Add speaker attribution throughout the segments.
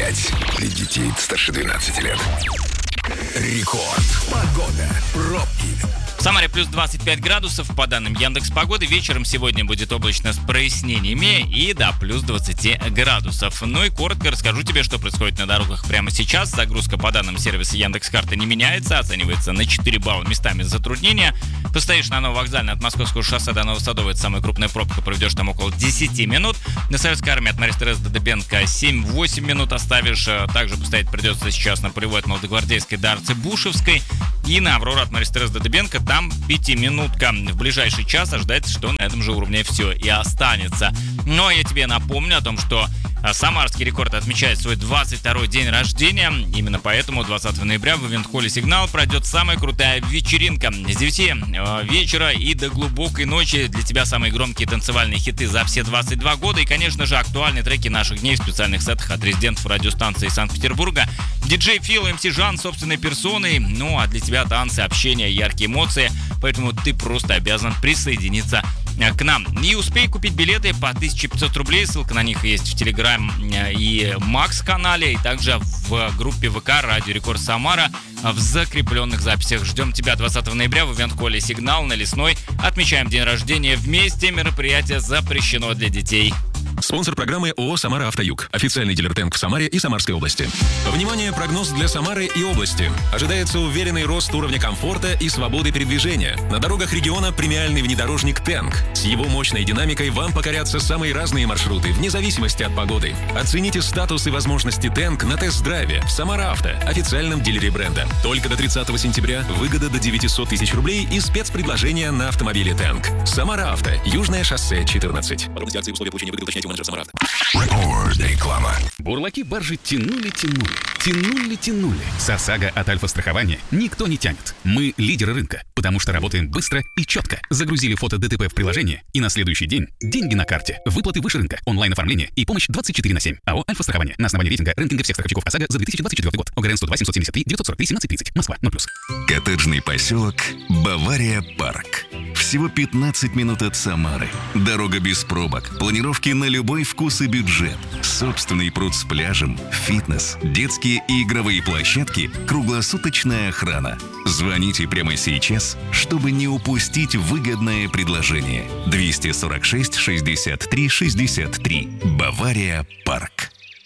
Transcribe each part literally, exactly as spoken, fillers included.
Speaker 1: пять. Для детей старше двенадцати лет. Рекорд. Погода. Пробки.
Speaker 2: В Самаре плюс двадцать пять градусов, по данным Яндекс.Погоды. Вечером сегодня будет облачно с прояснениями и до плюс двадцати градусов. Ну и коротко расскажу тебе, что происходит на дорогах прямо сейчас. Загрузка по данным сервиса Яндекс.Карты не меняется, оценивается на четыре балла, местами затруднения. Постоишь на Нововокзальной от Московского шоссе до Новосадовой, это самая крупная пробка, проведешь там около десяти минут. На Советской армии от Марии Терезы до Дыбенко семь-восемь минут оставишь. Также постоять придется сейчас на Полевой от Молодогвардейской до Арцебушевской. И на Аврору от Марии Терезы до Дыбенко там пятиминутка. В ближайший час ожидается, что на этом же уровне все и останется. Но я тебе напомню о том, что Самарский рекорд отмечает свой двадцать второй день рождения. Именно поэтому двадцатого ноября в ивент-холле «Сигнал» пройдет самая крутая вечеринка. С девяти вечера и до глубокой ночи для тебя самые громкие танцевальные хиты за все двадцать два года. И, конечно же, актуальные треки наших дней в специальных сетах от резидентов радиостанции Санкт-Петербурга. Диджей Фил, эм си Жан собственной персоной. Ну а для тебя танцы, общение, яркие эмоции. Поэтому ты просто обязан присоединиться к нам. И успей купить билеты по тысяче пятьсот рублей. Ссылка на них есть в Телеграм и Макс канале, и также в группе ВК «Радио Рекорд Самара» в закрепленных записях. Ждем тебя двадцатого ноября в ивент-холле «Сигнал» на Лесной. Отмечаем день рождения вместе. Мероприятие запрещено для детей.
Speaker 3: Спонсор программы ООО «Самара Автоюг». Официальный дилер ТЭНК в Самаре и Самарской области. Внимание, прогноз для Самары и области. Ожидается уверенный рост уровня комфорта и свободы передвижения. На дорогах региона премиальный внедорожник ТЭНК. С его мощной динамикой вам покорятся самые разные маршруты, вне зависимости от погоды. Оцените статус и возможности ТЭНК на тест-драйве в Самара Авто, официальном дилере бренда. Только до тридцатого сентября выгода до девятисот тысяч рублей и спецпредложения на автомобиле ТЭНК. Самара Авто, Южное шоссе четырнадцать. Подробности акции и условия получения выгоды уточняйте у менеджера Самара Авто.
Speaker 1: Рекорд. Реклама.
Speaker 4: Бурлаки баржи тянули-тянули, тянули-тянули. С ОСАГО от Альфа-страхования никто не тянет. Мы лидеры рынка, потому что работаем быстро и четко. Загрузили фото ДТП в приложение, и на следующий день деньги на карте, выплаты выше рынка, онлайн-оформление и помощь двадцать четыре на семь. АО «Альфа-страхование». На основании рейтинга рэнкинга всех страховщиков ОСАГО за две тысячи двадцать четвёртый год. ОГРН сто два семьсот семьдесят три девятьсот сорок три семнадцать тридцать. Москва. ноль плюс.
Speaker 1: Коттеджный поселок Бавария Парк. Всего пятнадцать минут от Самары. Дорога без пробок, планировки на любой вкус и бюджет. Собственный пруд с пляжем, фитнес, детские и игровые площадки, круглосуточная охрана. Звоните прямо сейчас, чтобы не упустить выгодное предложение. двести сорок шесть шестьдесят три шестьдесят три. Бавария Парк.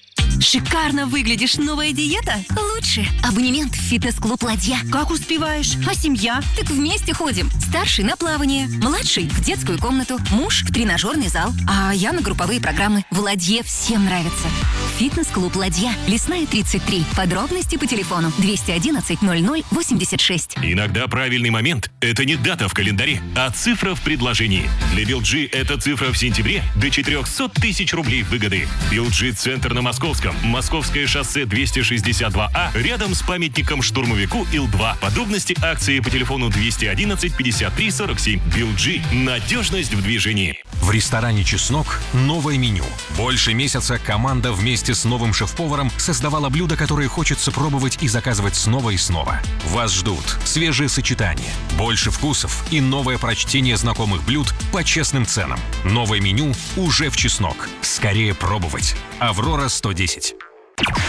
Speaker 5: Шикарно выглядишь. Новая диета? Лучше. Абонемент в фитнес-клуб «Ладья». Как успеваешь? А семья? Так вместе ходим. Старший на плавание, младший в детскую комнату, муж в тренажерный зал, а я на групповые программы. В «Ладье» всем нравится. Фитнес-клуб «Ладья». Лесная, тридцать три. Подробности по телефону двести одиннадцать ноль ноль восемьдесят шесть.
Speaker 6: Иногда правильный момент – это не дата в календаре, а цифра в предложении. Для би эл джи это цифра в сентябре до четырехсот тысяч рублей выгоды. би эл джи-центр на Московском. Московское шоссе двести шестьдесят два А, рядом с памятником штурмовику Ил два. Подробности акции по телефону двести одиннадцать пятьдесят три сорок семь. би эл джи – надежность в движении.
Speaker 7: В ресторане «Чеснок» новое меню. Больше месяца команда вместе с новым шеф-поваром создавала блюда, которые хочется пробовать и заказывать снова и снова. Вас ждут свежие сочетания, больше вкусов и новое прочтение знакомых блюд по честным ценам. Новое меню уже в «Чеснок». Скорее пробовать. «Аврора» сто десять.